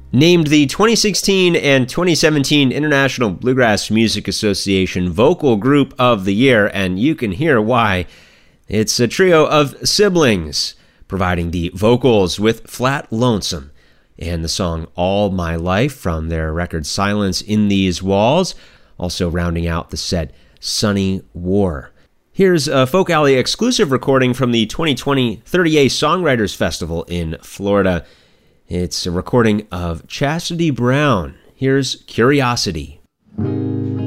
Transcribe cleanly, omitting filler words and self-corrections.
Named the 2016 and 2017 International Bluegrass Music Association Vocal Group of the Year, and you can hear why. It's a trio of siblings providing the vocals with Flat Lonesome and the song All My Life from their record Silence in These Walls, also rounding out the set Sunny War. Here's a Folk Alley exclusive recording from the 2020 30A Songwriters Festival in Florida. It's a recording of Chastity Brown. Here's Curiosity.